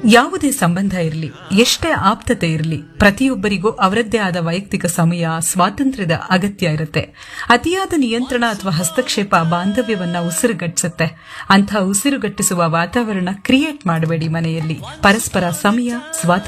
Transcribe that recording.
ಯಾವುದೇ ಸಂಬಂಧ ಇರಲಿ, ಎಷ್ಟೇ ಆಪ್ತತೆ ಇರಲಿ, ಪ್ರತಿಯೊಬ್ಬರಿಗೂ ಅವರದ್ದೇ ಆದ ವೈಯಕ್ತಿಕ ಸಮಯ, ಸ್ವಾತಂತ್ರ್ಯದ ಅಗತ್ಯ ಇರುತ್ತೆ. ಅತಿಯಾದ ನಿಯಂತ್ರಣ ಅಥವಾ ಹಸ್ತಕ್ಷೇಪ ಬಾಂಧವ್ಯವನ್ನ ಉಸಿರುಗಟ್ಟಿಸುತ್ತೆ. ಅಂಥ ಉಸಿರುಗಟ್ಟಿಸುವ ವಾತಾವರಣ ಕ್ರಿಯೇಟ್ ಮಾಡಬೇಡಿ ಮನೆಯಲ್ಲಿ. ಪರಸ್ಪರ ಸಮಯ, ಸ್ವಾತಂತ್ರ್ಯ